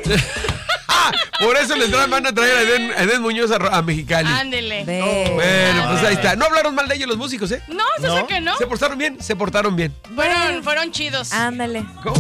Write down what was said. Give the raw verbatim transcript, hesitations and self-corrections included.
Por eso les traen, van a traer a Eden, a Eden Muñoz a, a Mexicali. Ándele. Oh, bueno, pues ahí está. No hablaron mal de ellos los músicos, ¿eh? No, se ¿No? que no. Se portaron bien, se portaron bien. Fueron, fueron chidos. Ándale.